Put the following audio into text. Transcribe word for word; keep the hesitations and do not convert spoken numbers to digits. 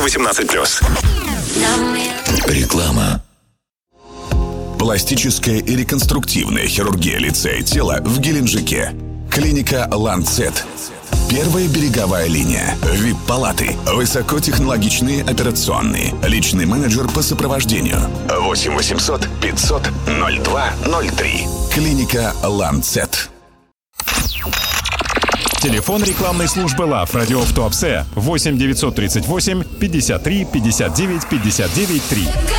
восемнадцать плюс. Реклама. Пластическая и реконструктивная хирургия лица и тела в Геленджике. Клиника «Ланцет». Первая береговая линия. ви ай пи-палаты. Высокотехнологичные операционные. Личный менеджер по сопровождению. восемь восемьсот пятьсот ноль два ноль три. Клиника «Ланцет». Телефон рекламной службы ЛАВ «Радио в Туапсе» восемь девятьсот тридцать восемь пятьдесят три пятьдесят девять пятьдесят девять три.